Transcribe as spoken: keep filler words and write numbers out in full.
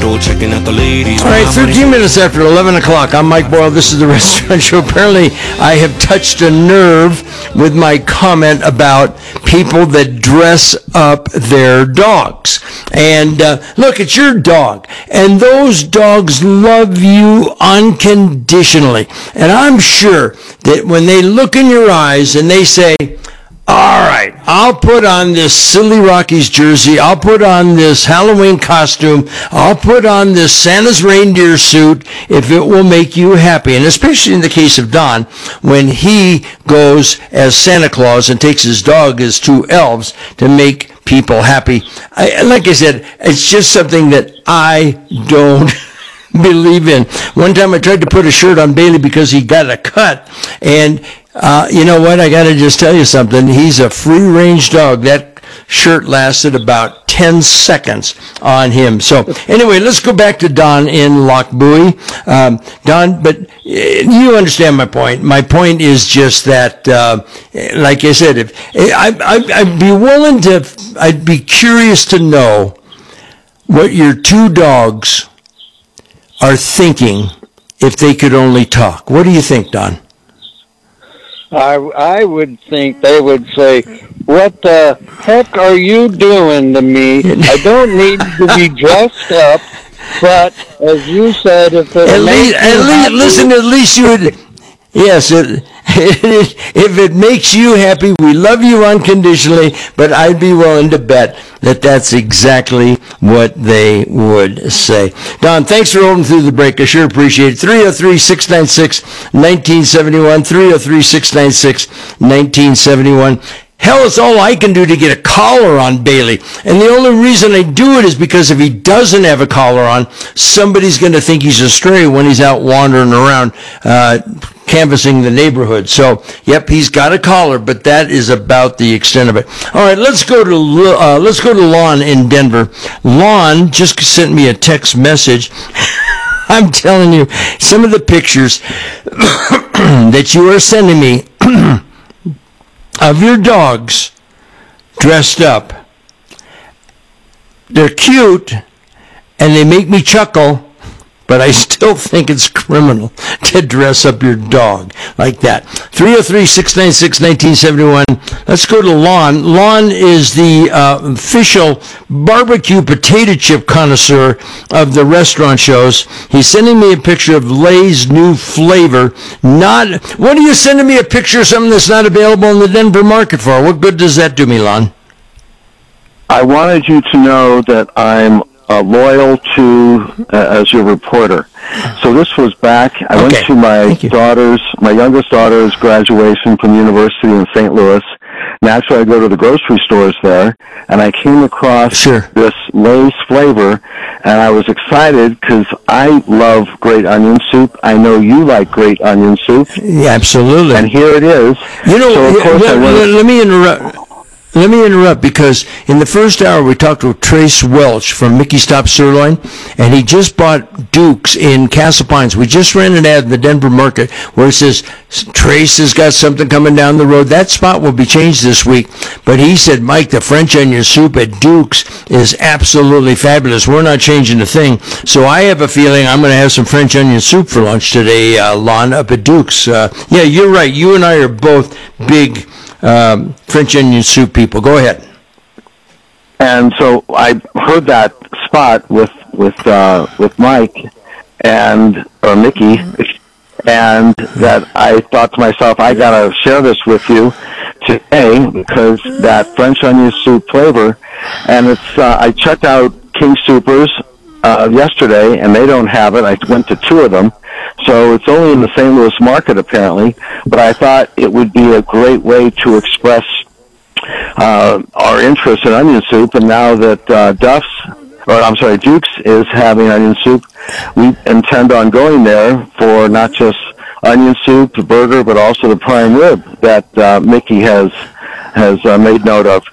door, checking out the ladies. All right, thirteen minutes after eleven o'clock. I'm Mike Boyle. This is the Restaurant Show. Apparently, I have touched a nerve with my comment about people that dress up their dogs. And uh, look, it's your dog, and those dogs love you unconditionally. And I'm sure that when they look in your eyes and they say, all right, I'll put on this silly Rockies jersey, I'll put on this Halloween costume, I'll put on this Santa's reindeer suit if it will make you happy. And especially in the case of Don, when he goes as Santa Claus and takes his dog as two elves to make people happy. I, like I said, it's just something that I don't believe in. One time I tried to put a shirt on Bailey because he got a cut, and Uh, you know what? I got to just tell you something. He's a free-range dog. That shirt lasted about ten seconds on him. So anyway, let's go back to Don in Lochbuie. Um, Don, but you understand my point. My point is just that, uh, like I said, if I, I, I'd be willing to, I'd be curious to know what your two dogs are thinking if they could only talk. What do you think, Don? I, I would think they would say, what the heck are you doing to me? I don't need to be dressed up, but as you said, if it at least, at least listen, at least you would, yes, it, it, if it makes you happy, we love you unconditionally, but I'd be willing to bet that that's exactly what they would say. Don, thanks for holding through the break. I sure appreciate it. three oh three, six nine six, nineteen seventy-one, three oh three, six nine six, nineteen seventy-one. Hell, it's all I can do to get a collar on Bailey. And the only reason I do it is because if he doesn't have a collar on, somebody's going to think he's a stray when he's out wandering around, uh, canvassing the neighborhood. So, yep, he's got a collar, but that is about the extent of it. All right, let's go to uh, let's go to Lon in Denver. Lon just sent me a text message. I'm telling you, some of the pictures that you are sending me of your dogs dressed up, they're cute, and they make me chuckle, but I still think it's criminal to dress up your dog like that. three oh three, six nine six, nineteen seventy-one. Let's go to Lon. Lon is the uh, official barbecue potato chip connoisseur of the restaurant shows. He's sending me a picture of Lay's new flavor. Not, what are you sending me a picture of something that's not available in the Denver market for? What good does that do me, Lon? I wanted you to know that I'm Uh, loyal to uh, as your reporter. So this was back, I okay. went to my daughter's, my youngest daughter's graduation from the university in Saint Louis. Naturally, I go to the grocery stores there, and I came across sure. this Lay's flavor, and I was excited because I love great onion soup. I know you like great onion soup. Yeah, absolutely. And here it is. You know, so of course let, I let, let me interrupt. Let me interrupt because in the first hour we talked to Trace Welch from Mickey Stop Sirloin, and he just bought Duke's in Castle Pines. We just ran an ad in the Denver market where it says Trace has got something coming down the road. That spot will be changed this week, but he said, Mike, the French onion soup at Duke's is absolutely fabulous. We're not changing a thing. So I have a feeling I'm going to have some French onion soup for lunch today, uh, Lon, up at Duke's. Uh, yeah, you're right. You and I are both big Um, French onion soup people. Go ahead. And so I heard that spot with with uh, with Mike and or Mickey, and that I thought to myself, I gotta share this with you today because that French onion soup flavor. And it's uh, I checked out King Soopers uh, yesterday, and they don't have it. I went to two of them. So it's only in the Saint Louis market, apparently, but I thought it would be a great way to express uh, our interest in onion soup, and now that uh, Duff's, or I'm sorry, Duke's is having onion soup, we intend on going there for not just onion soup, the burger, but also the prime rib that uh, Mickey has has uh, made note of.